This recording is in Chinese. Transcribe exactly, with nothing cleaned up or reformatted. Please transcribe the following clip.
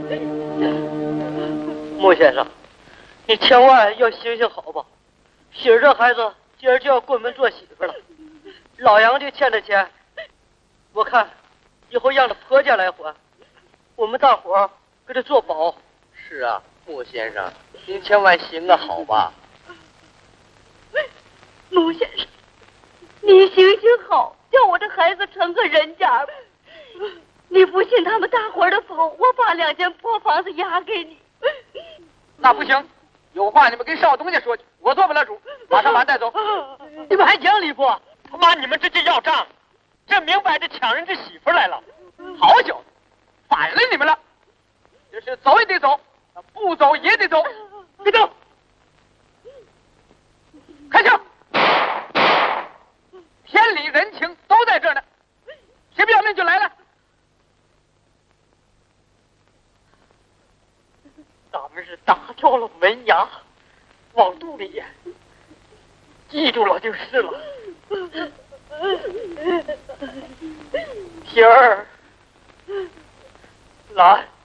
穆先生，你千万要行行好吧！喜儿这孩子今儿就要过门做媳妇了，老杨家欠的钱，我看以后让他婆家来还，我们大伙儿给他做保。 是啊，穆先生，您千万行个好吧！ 穆先生，你行行好，叫我这孩子成个人家吧。你不信他们大伙儿的否，我把两间破房子押给你。 那不行，有话你们跟少东家说去，我做不了主，马上把他带走。 你们还讲理不？ 他妈，你们这就要账，这明摆着抢人家媳妇来了。好小子，反了你们了！就是走也得走，不走也得走。别动，开枪！天理人情都在这儿呢，谁不要命就来了。 咱们是打掉了门牙，往肚里咽，记住了就是了。喜儿，来。